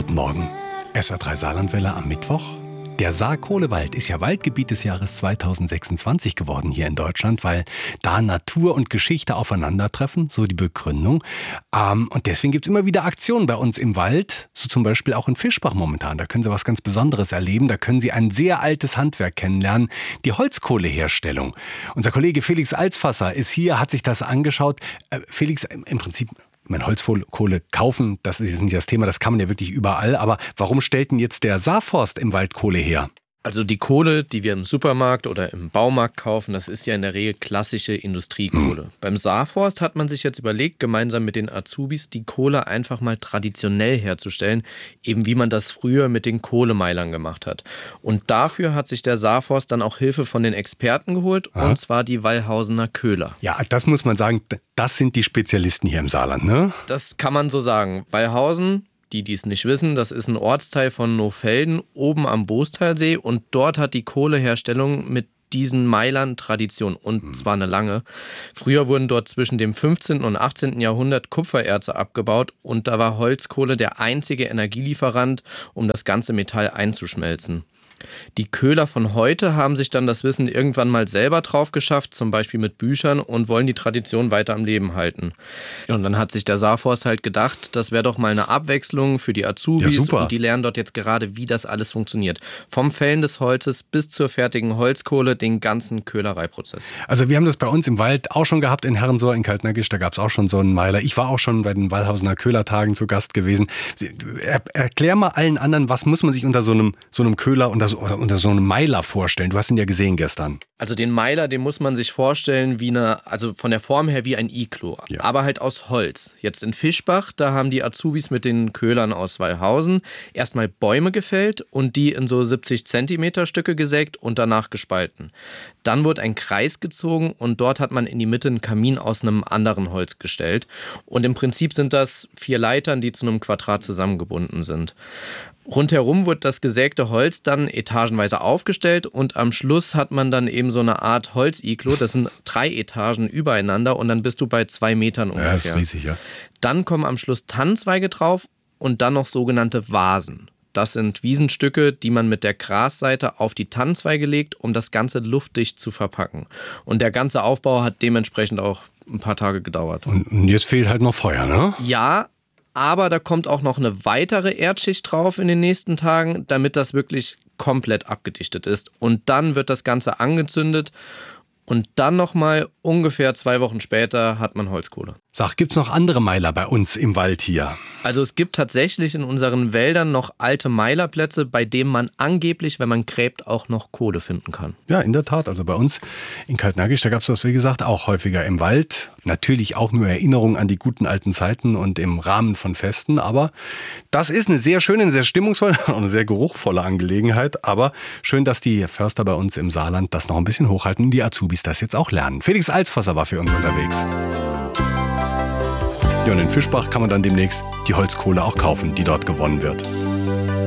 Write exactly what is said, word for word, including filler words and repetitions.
Guten Morgen. S R drei Saarlandwelle am Mittwoch. Der Saar-Kohlewald ist ja Waldgebiet des Jahres zweitausendsechsundzwanzig geworden hier in Deutschland, weil da Natur und Geschichte aufeinandertreffen, so die Begründung. Ähm, und deswegen gibt es immer wieder Aktionen bei uns im Wald, so zum Beispiel auch in Fischbach momentan. Da können Sie was ganz Besonderes erleben. Da können Sie ein sehr altes Handwerk kennenlernen, die Holzkohleherstellung. Unser Kollege Felix Alsfasser ist hier, hat sich das angeschaut. Äh, Felix, im Prinzip... Ich meine, Holzkohle kaufen, das ist nicht das Thema, das kann man ja wirklich überall. Aber warum stellt denn jetzt der Saarforst im Wald Kohle her? Also die Kohle, die wir im Supermarkt oder im Baumarkt kaufen, das ist ja in der Regel klassische Industriekohle. Mhm. Beim Saarforst hat man sich jetzt überlegt, gemeinsam mit den Azubis die Kohle einfach mal traditionell herzustellen, eben wie man das früher mit den Kohlemeilern gemacht hat. Und dafür hat sich der Saarforst dann auch Hilfe von den Experten geholt, Aha. und zwar die Wallhausener Köhler. Ja, das muss man sagen, das sind die Spezialisten hier im Saarland, ne? Das kann man so sagen. Wallhausen, die, die es nicht wissen, das ist ein Ortsteil von Nohfelden oben am Boostalsee und dort hat die Kohleherstellung mit diesen Meilern Tradition und hm. zwar eine lange. Früher wurden dort zwischen dem fünfzehnten und achtzehnten Jahrhundert Kupfererze abgebaut und da war Holzkohle der einzige Energielieferant, um das ganze Metall einzuschmelzen. Die Köhler von heute haben sich dann das Wissen irgendwann mal selber drauf geschafft, zum Beispiel mit Büchern, und wollen die Tradition weiter am Leben halten. Und dann hat sich der Saarforst halt gedacht, das wäre doch mal eine Abwechslung für die Azubis, ja, super. Und die lernen dort jetzt gerade, wie das alles funktioniert. Vom Fällen des Holzes bis zur fertigen Holzkohle, den ganzen Köhlereiprozess. Also wir haben das bei uns im Wald auch schon gehabt, in Herrensohr, in Kaltnäckisch, da gab es auch schon so einen Meiler. Ich war auch schon bei den Wallhausener Köhlertagen zu Gast gewesen. Er, erklär mal allen anderen, was muss man sich unter so einem, so einem Köhler, unter so, oder unter so einem Meiler vorstellen? Du hast ihn ja gesehen gestern. Also den Meiler, den muss man sich vorstellen wie eine, also von der Form her wie ein Iglo, ja. aber halt aus Holz. Jetzt in Fischbach, da haben die Azubis mit den Köhlern aus Wallhausen erstmal Bäume gefällt und die in so siebzig Zentimeter Stücke gesägt und danach gespalten. Dann wurde ein Kreis gezogen und dort hat man in die Mitte einen Kamin aus einem anderen Holz gestellt. Und im Prinzip sind das vier Leitern, die zu einem Quadrat zusammengebunden sind. Rundherum wird das gesägte Holz dann etagenweise aufgestellt und am Schluss hat man dann eben so eine Art Holziglo. Das sind drei Etagen übereinander und dann bist du bei zwei Metern ungefähr. Ja, das ist riesig, ja. Dann kommen am Schluss Tannenzweige drauf und dann noch sogenannte Vasen. Das sind Wiesenstücke, die man mit der Grasseite auf die Tannenzweige legt, um das Ganze luftdicht zu verpacken. Und der ganze Aufbau hat dementsprechend auch ein paar Tage gedauert. Und jetzt fehlt halt noch Feuer, ne? Ja, aber da kommt auch noch eine weitere Erdschicht drauf in den nächsten Tagen, damit das wirklich komplett abgedichtet ist. Und dann wird das Ganze angezündet und dann nochmal ungefähr zwei Wochen später hat man Holzkohle. Sag, gibt's noch andere Meiler bei uns im Wald hier? Also es gibt tatsächlich in unseren Wäldern noch alte Meilerplätze, bei denen man angeblich, wenn man gräbt, auch noch Kohle finden kann. Ja, in der Tat. Also bei uns in Kaltnäckisch, da gab es das, wie gesagt, auch häufiger im Wald. Natürlich auch nur Erinnerungen an die guten alten Zeiten und im Rahmen von Festen. Aber das ist eine sehr schöne, eine sehr stimmungsvolle und eine sehr geruchvolle Angelegenheit. Aber schön, dass die Förster bei uns im Saarland das noch ein bisschen hochhalten und die Azubis das jetzt auch lernen. Felix Alsfasser war für uns unterwegs. Ja, und in Fischbach kann man dann demnächst die Holzkohle auch kaufen, die dort gewonnen wird.